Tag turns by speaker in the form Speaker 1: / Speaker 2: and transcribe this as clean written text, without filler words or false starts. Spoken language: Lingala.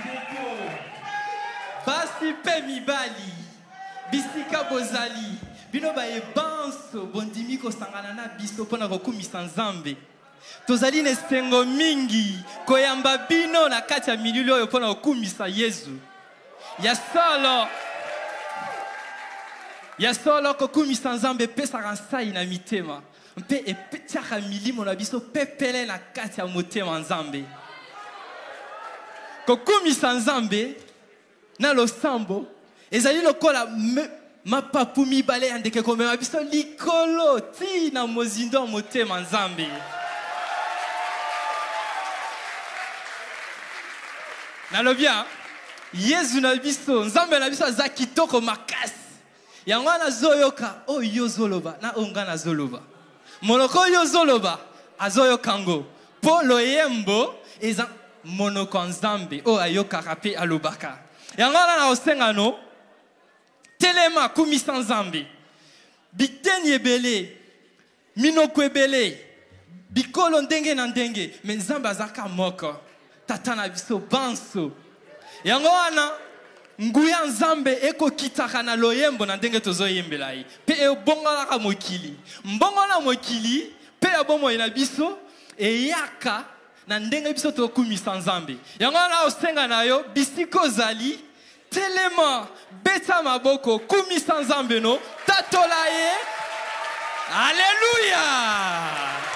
Speaker 1: Basi pe mibali, bisika bozali, bino ba ebanso bondimi ko sangana na biso pona kokumisa Nzambe. Tozali nesengo mingi koyamba bino na kati ya mililo oyo pona kokumisa Yesu. Ya solo kokumisa Nzambe pesa ransai na mitema. Mpe epetiaka milimo na biso pepele na kati ya motema Nzambe. Kokumisa Nzambe na losambo ezali lokola mapapu mibale ya ndeke komema biso likolo ti na mozindo motema Nzambe. Nalobia Yesu na biso Nzambe na biso aza kitoko makasi. Yango na zoyoka oyo zoloba na onga na zoloba. Monoko yo zoloba azoyokango. Po loyembo eza monoko Nzambe o ayoka rape alobaka. Yango na osengano telema kumisa Nzambe. Biteni ebele minoko ebele bikolo ndenge na ndenge mais Nzambe azaka moko. Tata na biso banso. Yango wana nguya Nzambe eko kitaka na loyembo na ndenge tozoyembela yi. Pe ebongola ka mokili. Mbongola mokili pe abomo ina biso eyaka na ndenge biso tokumisa Nzambe. Yango wana osenga na yo bisiko zali telema beta maboko kumisa Nzambe no tatola ye. Alléluia.